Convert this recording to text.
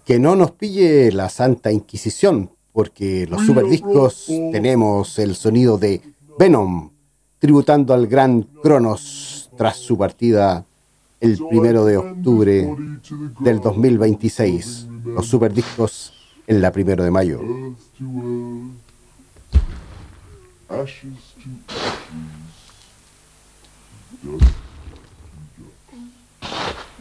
Que no nos pille la Santa Inquisición, porque los superdiscos tenemos el sonido de Venom, tributando al gran Cronos tras su partida el 1 de octubre del 2026. Los superdiscos en la 1 de mayo. Ashes to ashes, dust